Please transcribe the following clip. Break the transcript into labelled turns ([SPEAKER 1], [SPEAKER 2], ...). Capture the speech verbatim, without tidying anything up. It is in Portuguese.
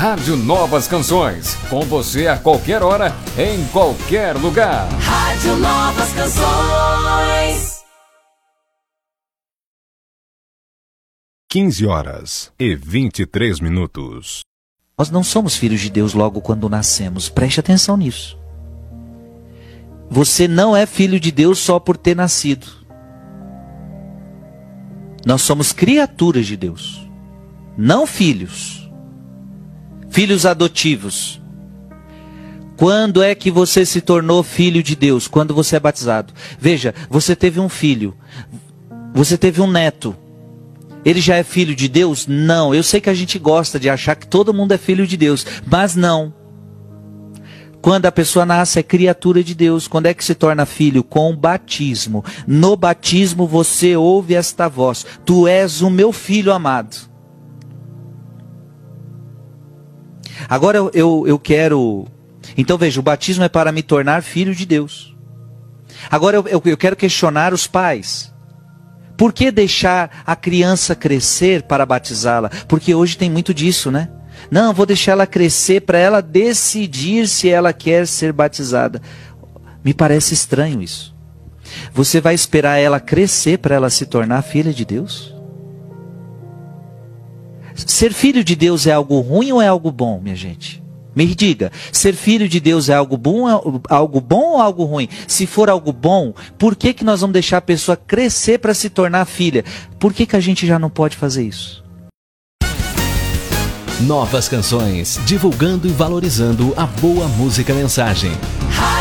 [SPEAKER 1] Rádio Novas Canções, com você a qualquer hora, em qualquer lugar.
[SPEAKER 2] Rádio Novas Canções.
[SPEAKER 3] quinze horas e vinte e três minutos.
[SPEAKER 4] Nós não somos filhos de Deus logo quando nascemos. Preste atenção nisso. Você não é filho de Deus só por ter nascido. Nós somos criaturas de Deus, não filhos. Filhos adotivos. Quando é que você se tornou filho de Deus? Quando você é batizado. Veja, você teve um filho, você teve um neto. Ele já é filho de Deus? Não. Eu sei que a gente gosta de achar que todo mundo é filho de Deus, mas não. Quando a pessoa nasce é criatura de Deus. Quando é que se torna filho? Com o batismo. No batismo você ouve esta voz: tu és o meu filho amado. Agora eu, eu, eu quero... Então veja, o batismo é para me tornar filho de Deus. Agora eu, eu, eu quero questionar os pais. Por que deixar a criança crescer para batizá-la? Porque hoje tem muito disso, né? Não, vou deixar ela crescer para ela decidir se ela quer ser batizada. Me parece estranho isso. Você vai esperar ela crescer para ela se tornar filha de Deus? Ser filho de Deus é algo ruim ou é algo bom, minha gente? Me diga, ser filho de Deus é algo bom, algo bom ou algo ruim? Se for algo bom, por que que nós vamos deixar a pessoa crescer para se tornar filha? Por que que a gente já não pode fazer isso?
[SPEAKER 5] Novas Canções, divulgando e valorizando a boa música mensagem.